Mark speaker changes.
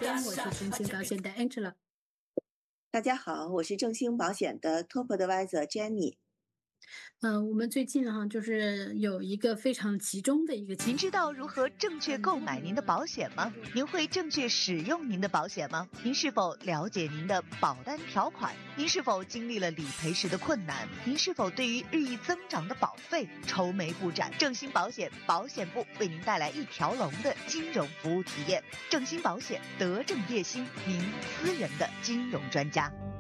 Speaker 1: 我是诚信保险的 Angela。
Speaker 2: 大家好，我是正兴保险的 Top Advisor Jenny。
Speaker 1: 我们最近哈，就是有一个非常集中的一个情
Speaker 3: 您知道如何正确购买您的保险吗？您会正确使用您的保险吗？您是否了解您的保单条款？您是否经历了理赔时的困难？您是否对于日益增长的保费愁眉不展？正兴保险保险部为您带来一条龙的金融服务体验。正兴保险，德政业兴，您私人的金融专家。